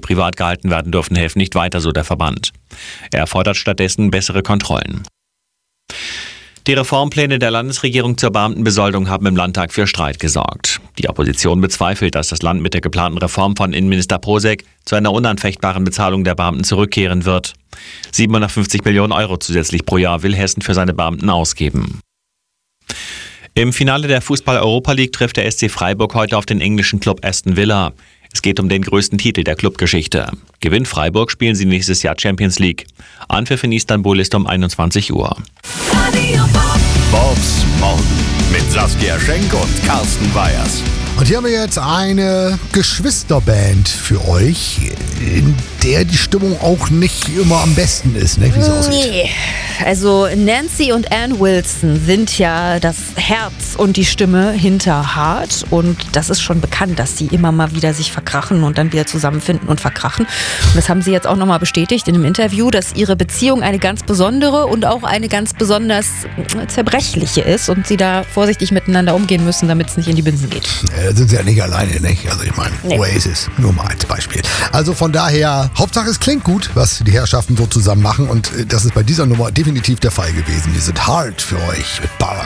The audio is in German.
privat gehalten werden dürfen, helfen nicht weiter, so der Verband. Er fordert stattdessen bessere Kontrollen. Die Reformpläne der Landesregierung zur Beamtenbesoldung haben im Landtag für Streit gesorgt. Die Opposition bezweifelt, dass das Land mit der geplanten Reform von Innenminister Posek zu einer unanfechtbaren Bezahlung der Beamten zurückkehren wird. 750 Millionen Euro zusätzlich pro Jahr will Hessen für seine Beamten ausgeben. Im Finale der Fußball-Europa League trifft der SC Freiburg heute auf den englischen Club Aston Villa. Es geht um den größten Titel der Clubgeschichte. Gewinnt Freiburg, spielen sie nächstes Jahr Champions League. Anpfiff in Istanbul ist um 21 Uhr. Bobs Morgen mit Saskia Schenk und Carsten Weyers. Und hier haben wir jetzt eine Geschwisterband für euch, in der die Stimmung auch nicht immer am besten ist, ne, wie es aussieht. Nee, also Nancy und Ann Wilson sind ja das Herz und die Stimme hinter Hart. Und das ist schon bekannt, dass sie immer mal wieder sich verkrachen und dann wieder zusammenfinden und verkrachen. Und das haben sie jetzt auch nochmal bestätigt in einem Interview, dass ihre Beziehung eine ganz besondere und auch eine ganz besonders zerbrechliche ist und sie da vorsichtig miteinander umgehen müssen, damit es nicht in die Binsen geht. Da sind sie ja nicht alleine, nicht? Also ich meine, Oasis, nur mal als Beispiel. Also von daher, Hauptsache es klingt gut, was die Herrschaften so zusammen machen. Und das ist bei dieser Nummer definitiv der Fall gewesen. Wir sind hart für euch mit Barack.